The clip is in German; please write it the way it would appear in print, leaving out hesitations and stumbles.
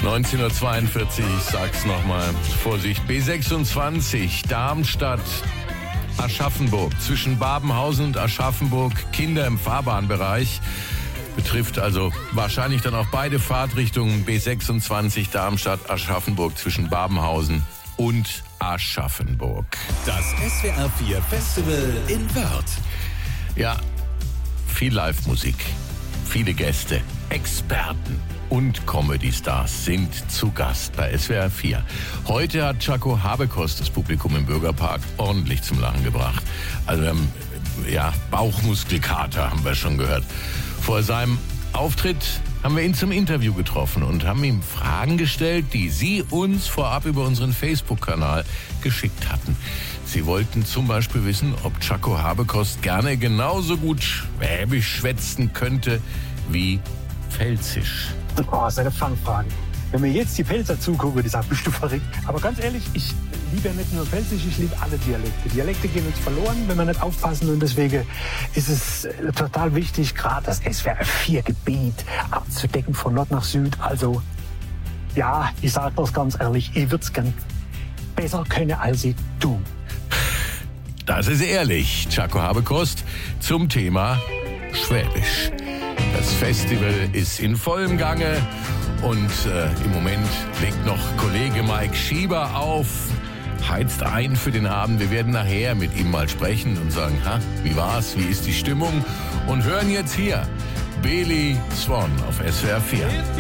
19:42 Uhr, ich sag's nochmal. Vorsicht, B26, Darmstadt, Aschaffenburg. Zwischen Babenhausen und Aschaffenburg Kinder im Fahrbahnbereich. Betrifft also wahrscheinlich dann auch beide Fahrtrichtungen. B26, Darmstadt, Aschaffenburg zwischen Babenhausen und Aschaffenburg. Das SWR 4 Festival in Wörth. Ja, viel Live-Musik, viele Gäste, Experten und Comedy-Stars sind zu Gast bei SWR 4. Heute hat Tschako Habekost das Publikum im Bürgerpark ordentlich zum Lachen gebracht. Also wir haben, Bauchmuskelkater haben wir schon gehört. Vor seinem Auftritt haben wir ihn zum Interview getroffen und haben ihm Fragen gestellt, die Sie uns vorab über unseren Facebook-Kanal geschickt hatten. Sie wollten zum Beispiel wissen, ob Tschako Habekost gerne genauso gut Schwäbisch schwätzen könnte wie Pfälzisch. Oh, das ist eine Fangfrage. Wenn mir jetzt die Pfälzer zugucken, die sagen, bist du verrückt? Aber ganz ehrlich, ich liebe ja nicht nur Pfälzisch, ich liebe alle Dialekte. Dialekte gehen uns verloren, wenn wir nicht aufpassen. Und deswegen ist es total wichtig, gerade das SWR-4-Gebiet abzudecken von Nord nach Süd. Also, ja, ich sage das ganz ehrlich, ich würde es gern besser können, als ich tue. Das ist ehrlich. Tschako Habekost zum Thema Schwäbisch. Das Festival ist in vollem Gange und im Moment legt noch Kollege Mike Schieber auf, heizt ein für den Abend. Wir werden nachher mit ihm mal sprechen und sagen, wie war's, wie ist die Stimmung? Und hören jetzt hier Beli Swan auf SWR 4.